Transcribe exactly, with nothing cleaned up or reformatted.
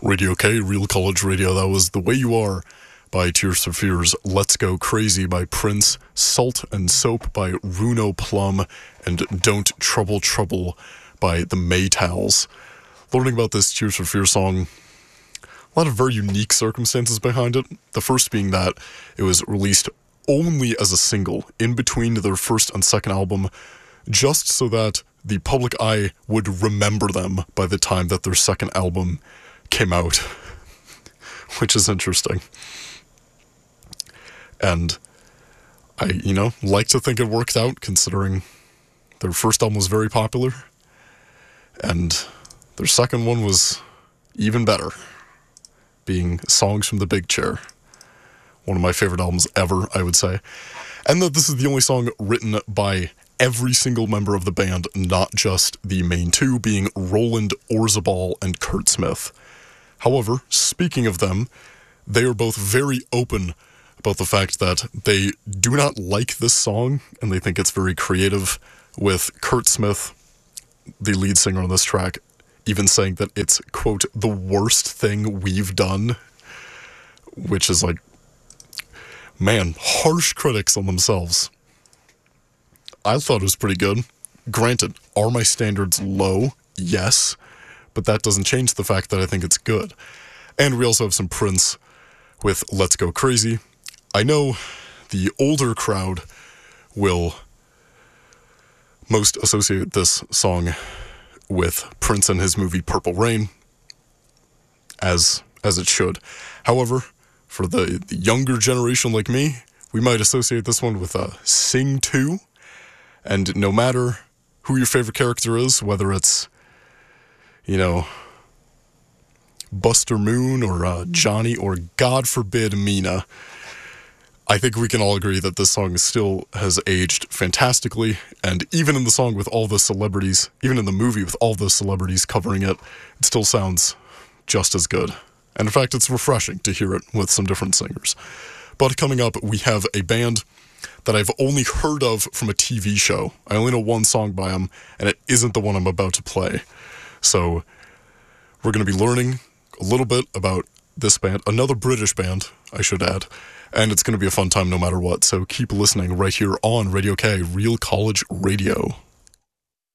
Radio K, Real College Radio. That was The Way You Are by Tears for Fears, Let's Go Crazy by Prince, Salt and Soap by Runo Plum, and Don't Trouble Trouble by the Maytals. Learning about this Tears for Fears song, a lot of very unique circumstances behind it. The first being that it was released only as a single in between their first and second album, just so that the public eye would remember them by the time that their second album came out, which is interesting. And I, you know, like to think it worked out, considering their first album was very popular, and their second one was even better, being Songs from the Big Chair. One of my favorite albums ever, I would say. And that this is the only song written by every single member of the band, not just the main two, being Roland Orzabal and Kurt Smith. However, speaking of them, they are both very open about the fact that they do not like this song, and they think it's very creative, with Kurt Smith, the lead singer on this track, even saying that it's, quote, the worst thing we've done, which is like, man, harsh critics on themselves. I thought it was pretty good. Granted, are my standards low? Yes. But that doesn't change the fact that I think it's good. And we also have some Prince with Let's Go Crazy. I know the older crowd will most associate this song with Prince and his movie Purple Rain, as as it should. However, for the, the younger generation like me, we might associate this one with uh, Sing two. And no matter who your favorite character is, whether it's, you know, Buster Moon or uh, Johnny or, God forbid, Mina, I think we can all agree that this song still has aged fantastically. And even in the song with all the celebrities, even in the movie with all the celebrities covering it, it still sounds just as good. And in fact, it's refreshing to hear it with some different singers. But coming up, we have a band that I've only heard of from a T V show. I only know one song by them, and it isn't the one I'm about to play. So we're going to be learning a little bit about this band, another British band, I should add, and it's going to be a fun time no matter what. So keep listening right here on Radio K, Real College Radio.